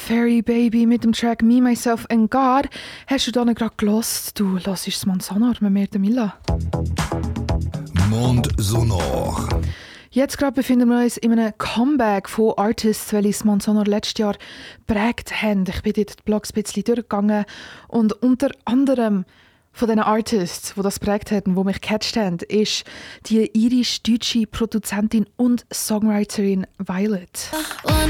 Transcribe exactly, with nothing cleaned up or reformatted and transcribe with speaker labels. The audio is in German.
Speaker 1: Fairy Baby mit dem Track Me, Myself and God. Hast du da nicht gerade gehört? Du hörst das Mond Sonor mit mir, der Mila.
Speaker 2: Mond Sonor.
Speaker 1: Jetzt gerade befinden wir uns in einem Comeback von Artists, welche das Mond Sonor letztes Jahr geprägt haben. Ich bin dort die Blogs ein bisschen durchgegangen und unter anderem von diesen Artists, die das geprägt haben, die mich gecatcht haben, ist die irisch-deutsche Produzentin und Songwriterin Violet.